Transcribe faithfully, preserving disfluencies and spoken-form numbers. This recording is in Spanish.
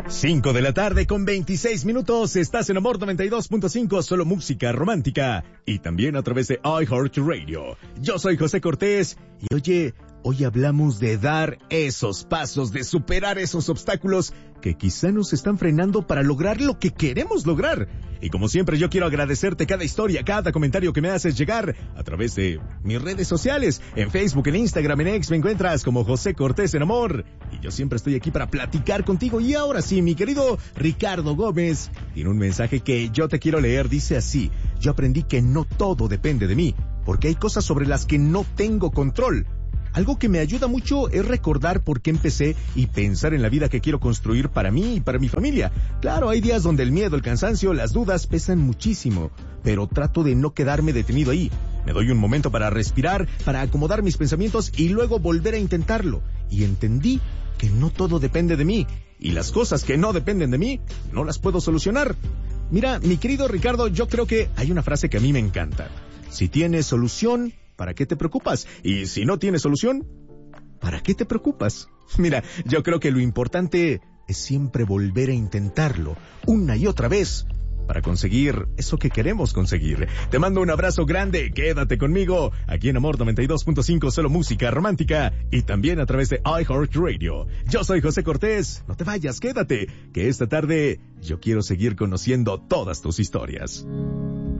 cinco de la tarde con veintiséis minutos, estás en Amor noventa y dos punto cinco, solo música romántica, y también a través de iHeartRadio. Yo soy José Cortés, y oye, hoy hablamos de dar esos pasos, de superar esos obstáculos que quizá nos están frenando para lograr lo que queremos lograr. Y como siempre, yo quiero agradecerte cada historia, cada comentario que me haces llegar a través de mis redes sociales. En Facebook, en Instagram, en X me encuentras como José Cortés en Amor. Y yo siempre estoy aquí para platicar contigo. Y ahora sí, mi querido Ricardo Gómez tiene un mensaje que yo te quiero leer. Dice así: yo aprendí que no todo depende de mí, porque hay cosas sobre las que no tengo control. Algo que me ayuda mucho es recordar por qué empecé y pensar en la vida que quiero construir para mí y para mi familia. Claro, hay días donde el miedo, el cansancio, las dudas pesan muchísimo, pero trato de no quedarme detenido ahí. Me doy un momento para respirar, para acomodar mis pensamientos y luego volver a intentarlo. Y entendí que no todo depende de mí, y las cosas que no dependen de mí, no las puedo solucionar. Mira, mi querido Ricardo, yo creo que hay una frase que a mí me encanta. Si tienes solución, ¿para qué te preocupas? Y si no tienes solución, ¿para qué te preocupas? Mira, yo creo que lo importante es siempre volver a intentarlo, una y otra vez, para conseguir eso que queremos conseguir. Te mando un abrazo grande, quédate conmigo, aquí en Amor noventa y dos punto cinco, solo música romántica, y también a través de iHeartRadio. Yo soy José Cortés, no te vayas, quédate, que esta tarde yo quiero seguir conociendo todas tus historias.